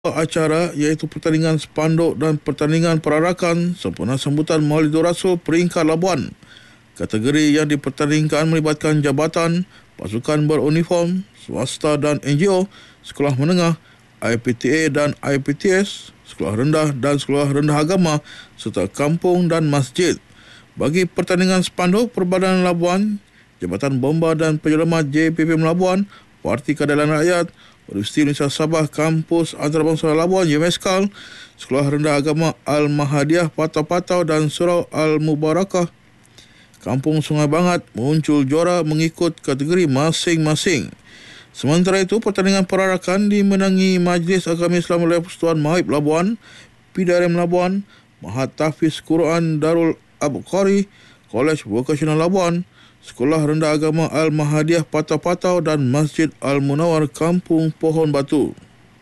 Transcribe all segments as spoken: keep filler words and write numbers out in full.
acara iaitu pertandingan spanduk dan pertandingan perarakan sempena sambutan Maulidur Rasul peringkat Labuan. Kategori yang dipertandingkan melibatkan jabatan, pasukan beruniform, swasta dan N G O, sekolah menengah, I P T A dan I P T S, sekolah rendah dan sekolah rendah agama serta kampung dan masjid. Bagi pertandingan spanduk Perbadanan Labuan, Jabatan Bomba dan Penyelamat J P P M Labuan, Parti Keadilan Rakyat, Universiti Indonesia Sabah Kampus Antarabangsa Labuan UMSKAL, Sekolah Rendah Agama Al-Mahadiah Patau-Patau dan Surau Al-Mubarakah, Kampung Sungai Bangat muncul juara mengikut kategori masing-masing. Sementara itu, pertandingan perarakan dimenangi Majlis Agama Islam oleh Persatuan Maib Labuan, P D R M Labuan, Mahat Tahfiz Quran Darul Abqari, Kolej Vokasional Labuan, Sekolah Rendah Agama Al-Mahadiah Patau-Patau dan Masjid Al-Munawar Kampung Pohon Batu.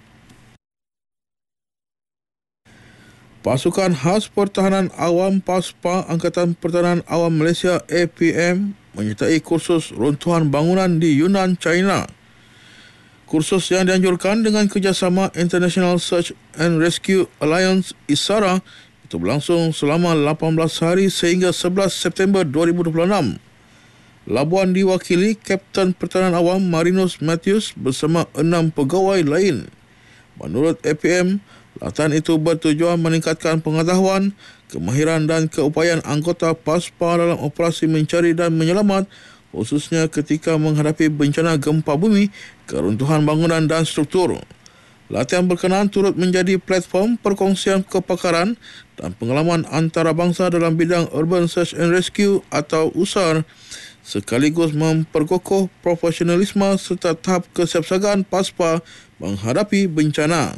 Pasukan Khas Pertahanan Awam PASPA Angkatan Pertahanan Awam Malaysia A P M menyertai kursus runtuhan bangunan di Yunnan, China. Kursus yang dianjurkan dengan kerjasama International Search and Rescue Alliance ISARA itu berlangsung selama lapan belas hari sehingga sebelas September dua ribu dua puluh enam. Labuan diwakili Kapten Pertahanan Awam Marinus Matthews bersama enam pegawai lain. Menurut A P M, latihan itu bertujuan meningkatkan pengetahuan, kemahiran dan keupayaan anggota PASPA dalam operasi mencari dan menyelamat, khususnya ketika menghadapi bencana gempa bumi, keruntuhan bangunan dan struktur. Latihan berkenaan turut menjadi platform perkongsian kepakaran dan pengalaman antarabangsa dalam bidang Urban Search and Rescue atau U S A R, sekaligus memperkokoh profesionalisme serta tahap kesiapsiagaan PASPA menghadapi bencana.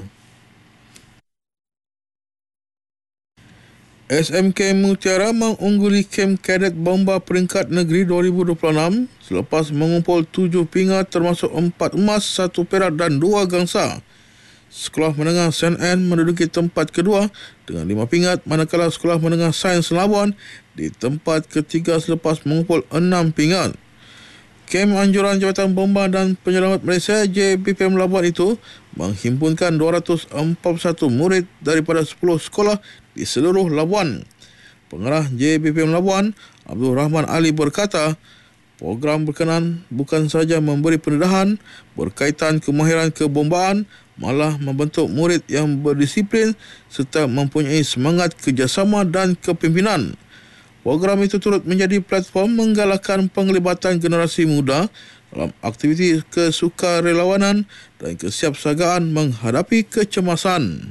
S M K Mutiara mengungguli kem kadet bomba peringkat negeri dua ribu dua puluh enam selepas mengumpul tujuh pingat termasuk empat emas, satu perak dan dua gangsa. Sekolah Menengah Saint Anne menduduki tempat kedua dengan lima pingat, manakala Sekolah Menengah Sains Labuan di tempat ketiga selepas mengumpul enam pingat. Kem anjuran Jabatan Bomba dan Penyelamat Malaysia J P P M Labuan itu menghimpunkan dua ratus empat puluh satu murid daripada sepuluh sekolah di seluruh Labuan. Pengarah J P P M Labuan, Abdul Rahman Ali berkata, program berkenaan bukan sahaja memberi pendedahan berkaitan kemahiran kebombaan, malah membentuk murid yang berdisiplin serta mempunyai semangat kerjasama dan kepimpinan. Program itu turut menjadi platform menggalakkan penglibatan generasi muda dalam aktiviti kesukarelawanan dan kesiapsiagaan menghadapi kecemasan.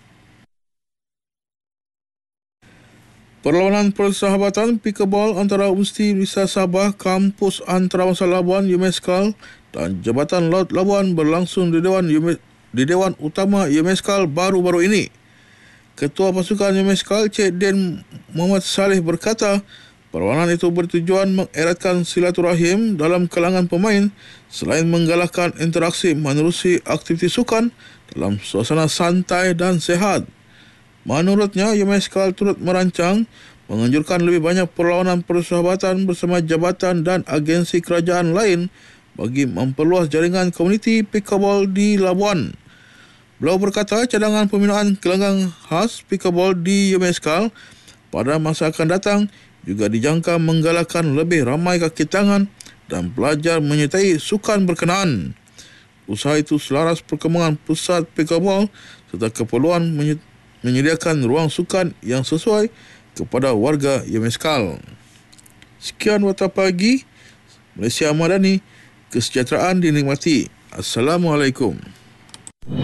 Perlawanan persahabatan pickleball antara Universiti Indonesia Sabah Kampus Antarabangsa Labuan UMSKAL dan Jabatan Laut Labuan berlangsung di Dewan di Dewan Utama UMSKAL baru-baru ini. Ketua Pasukan UMSKAL Cik Din Muhammad Saleh berkata, perlawanan itu bertujuan mengeratkan silaturahim dalam kalangan pemain selain menggalakkan interaksi menerusi aktiviti sukan dalam suasana santai dan sehat. Menurutnya, UMSKAL turut merancang menganjurkan lebih banyak perlawanan persahabatan bersama jabatan dan agensi kerajaan lain bagi memperluas jaringan komuniti pickleball di Labuan. Beliau berkata cadangan pembinaan gelanggang khas pickleball di UMSKAL pada masa akan datang juga dijangka menggalakkan lebih ramai kaki tangan dan pelajar menyertai sukan berkenaan. Usaha itu selaras perkembangan pusat pickleball serta keperluan menyediakan ruang sukan yang sesuai kepada warga UMSKAL. Sekian Warta Pagi Malaysia Madani, kesejahteraan dinikmati. Assalamualaikum.